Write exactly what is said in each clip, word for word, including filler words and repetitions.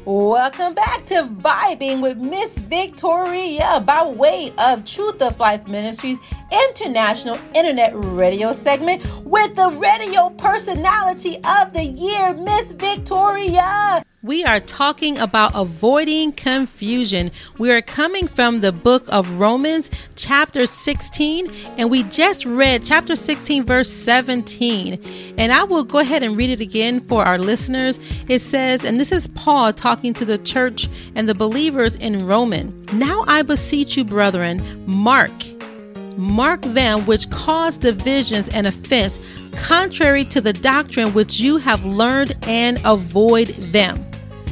Welcome back to Vibing with Miss Victoria by way of Truth of Life Ministries International Internet Radio segment with the Radio Personality of the Year, Miss Victoria. We are talking about avoiding confusion. We are coming from the book of Romans, chapter sixteen, and we just read chapter sixteen, verse seventeen. And I will go ahead and read it again for our listeners. It says, and this is Paul talking to the church and the believers in Roman. Now I beseech you, brethren, mark, mark them which cause divisions and offense, contrary to the doctrine which you have learned, and avoid them.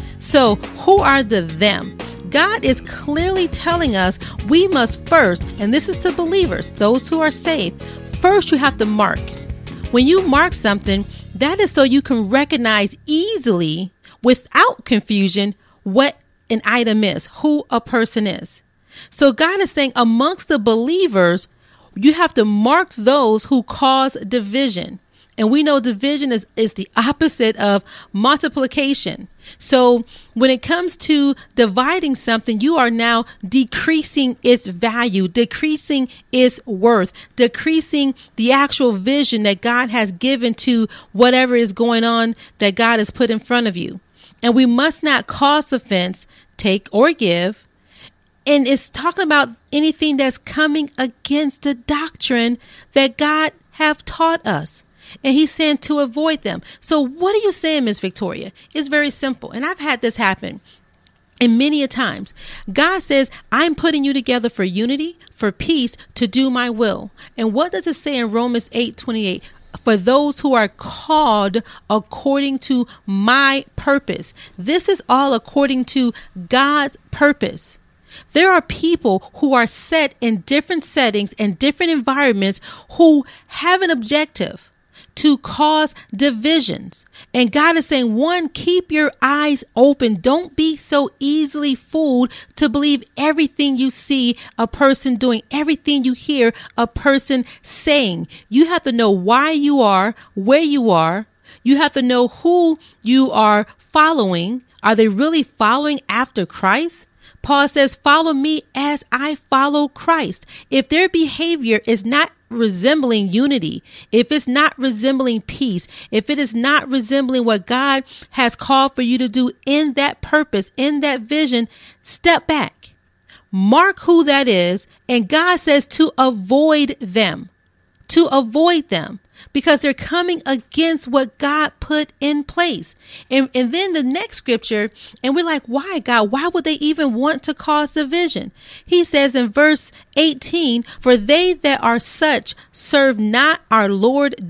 So who are the them? God is clearly telling us we must first, and this is to believers, those who are saved, first you have to mark. When you mark something, that is so you can recognize easily, without confusion, what an item is, who a person is. So God is saying amongst the believers, you have to mark those who cause division. And we know division is, is the opposite of multiplication. So when it comes to dividing something, you are now decreasing its value, decreasing its worth, decreasing the actual vision that God has given to whatever is going on that God has put in front of you. And we must not cause offense, take or give. And it's talking about anything that's coming against the doctrine that God have taught us. And he's saying to avoid them. So what are you saying, Miss Victoria? It's very simple. And I've had this happen. And many a times, God says, I'm putting you together for unity, for peace, to do my will. And what does it say in Romans eight twenty-eight? For those who are called according to my purpose. This is all according to God's purpose. There are people who are set in different settings and different environments who have an objective to cause divisions. And God is saying, one, keep your eyes open. Don't be so easily fooled to believe everything you see a person doing, everything you hear a person saying. You have to know why you are, where you are. You have to know who you are following. Are they really following after Christ? Paul says, follow me as I follow Christ. If their behavior is not resembling unity, if it's not resembling peace, if it is not resembling what God has called for you to do in that purpose, in that vision, step back, mark who that is. And God says to avoid them, to avoid them. Because they're coming against what God put in place. And, and then the next scripture, and we're like, why, God? Why would they even want to cause division? He says in verse eighteen, for they that are such serve not our Lord